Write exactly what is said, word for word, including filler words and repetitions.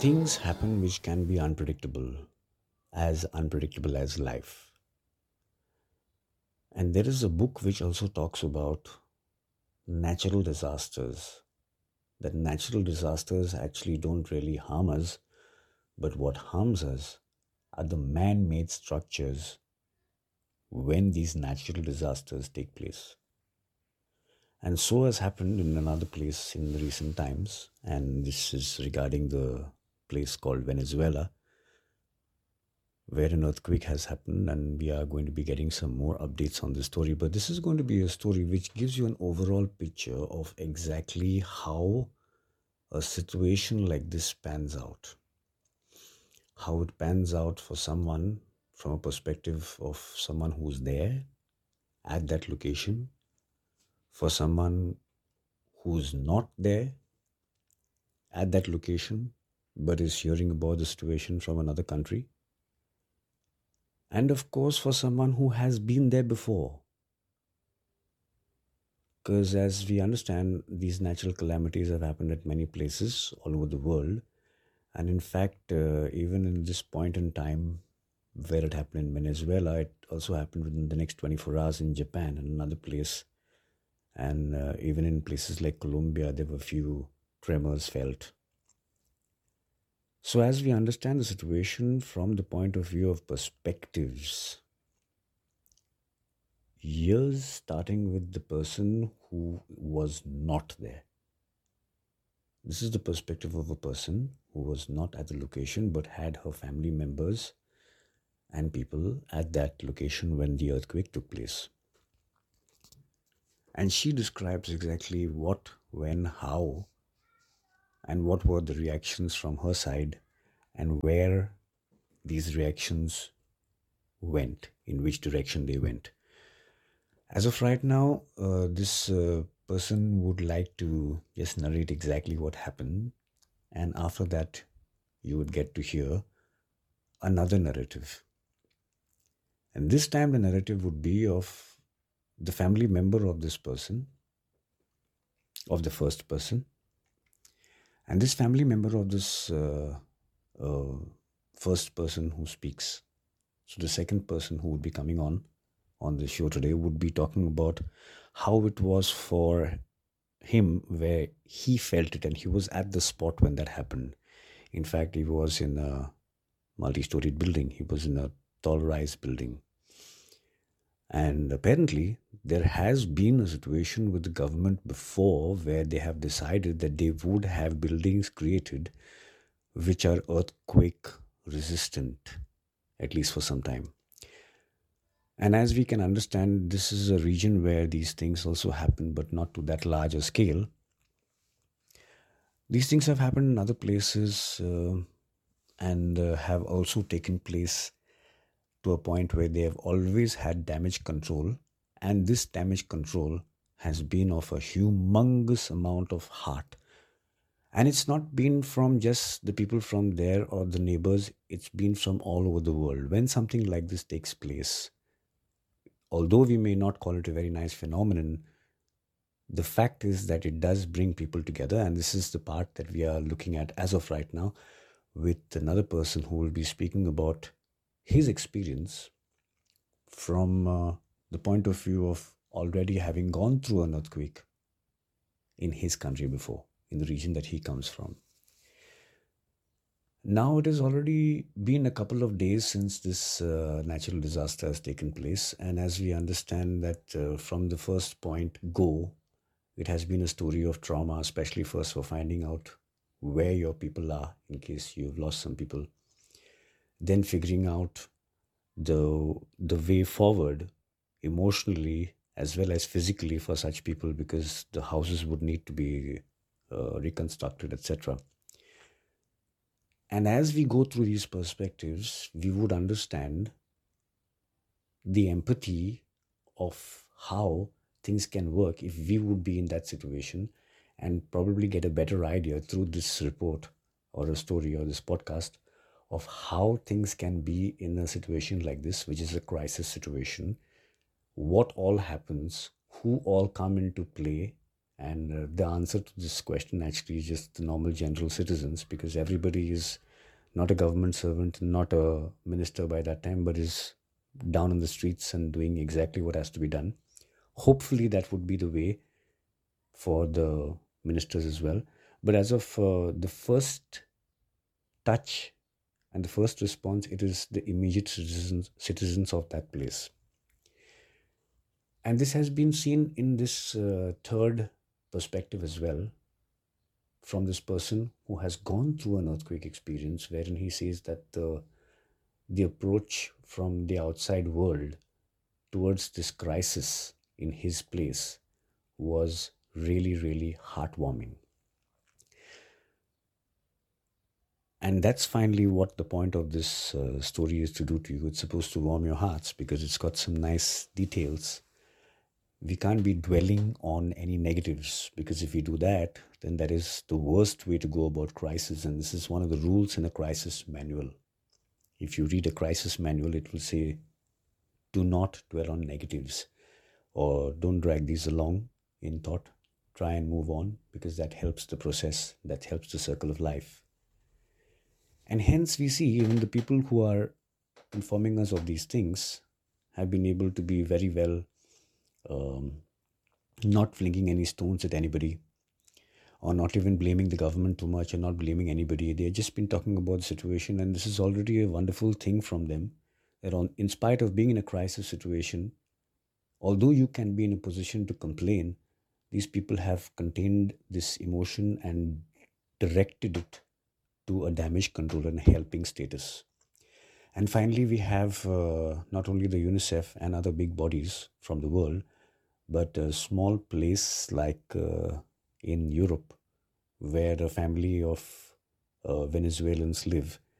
Things happen which can be unpredictable, as unpredictable as life. And there is a book which also talks about natural disasters. That natural disasters actually don't really harm us, but what harms us are the man made structures when these natural disasters take place. And so has happened in another place in the recent times, and this is regarding the place called Venezuela, where an earthquake has happened, and we are going to be getting some more updates on this story. But this is going to be a story which gives you an overall picture of exactly how a situation like this pans out. How it pans out for someone from a perspective of someone who's there at that location, for someone who's not there at that location but is hearing about the situation from another country, and of course for someone who has been there before. Because as we understand, these natural calamities have happened at many places all over the world. And in fact, uh, even in this point in time where it happened in Venezuela, it also happened within the next twenty-four hours in Japan and another place. And uh, even in places like Colombia, there were few tremors felt. So, as we understand the situation from the point of view of perspectives, years starting with the person who was not there. This is the perspective of a person who was not at the location but had her family members and people at that location when the earthquake took place. And she describes exactly what, when, how, and what were the reactions from her side and where these reactions went, in which direction they went. As of right now, uh, this uh, person would like to just narrate exactly what happened, and after that, you would get to hear another narrative. And this time, the narrative would be of the family member of this person, of the first person, and this family member of this uh, uh, first person who speaks. So, the second person who would be coming on on the show today would be talking about how it was for him, where he felt it and he was at the spot when that happened. In fact, he was in a multi-storied building. He was in a tall rise building. And apparently, there has been a situation with the government before where they have decided that they would have buildings created which are earthquake resistant, at least for some time. And as we can understand, this is a region where these things also happen, but not to that large a scale. These things have happened in other places uh, and uh, have also taken place to a point where they have always had damage control, and this damage control has been of a humongous amount of heart. And it's not been from just the people from there or the neighbors, it's been from all over the world. When something like this takes place, although we may not call it a very nice phenomenon, the fact is that it does bring people together, and this is the part that we are looking at as of right now with another person who will be speaking about his experience from uh, the point of view of already having gone through an earthquake in his country before, in the region that he comes from. Now it has already been a couple of days since this uh, natural disaster has taken place, and as we understand that uh, from the first point go, it has been a story of trauma, especially first for finding out where your people are in case you've lost some people, then figuring out the the way forward emotionally as well as physically for such people, because the houses would need to be uh, reconstructed, etc. And as we go through these perspectives, we would understand the empathy of how things can work if we would be in that situation, and probably get a better idea through this report or a story or this podcast of how things can be in a situation like this, which is a crisis situation, what all happens, who all come into play, And uh, the answer to this question actually is just the normal general citizens, because everybody is not a government servant, not a minister by that time, but is down on the streets and doing exactly what has to be done. Hopefully, that would be the way for the ministers as well. But as of uh, the first touch and the first response, it is the immediate citizens citizens of that place. And this has been seen in this uh, third perspective as well, from this person who has gone through an earthquake experience, wherein he says that the the approach from the outside world towards this crisis in his place was really, really heartwarming. And that's finally what the point of this uh, story is to do to you. It's supposed to warm your hearts because it's got some nice details. We can't be dwelling on any negatives, because if we do that, then that is the worst way to go about crisis. And this is one of the rules in a crisis manual. If you read a crisis manual, it will say, do not dwell on negatives, or don't drag these along in thought. Try and move on, because that helps the process, that helps the circle of life. And hence, we see even the people who are informing us of these things have been able to be very well, um, not flinging any stones at anybody, or not even blaming the government too much, or not blaming anybody. They've just been talking about the situation, and this is already a wonderful thing from them. That on, in spite of being in a crisis situation, although you can be in a position to complain, these people have contained this emotion and directed it to a damage control and helping status. And finally, we have uh, not only the UNICEF and other big bodies from the world, but a small place like uh, in Europe, where a family of uh, Venezuelans live,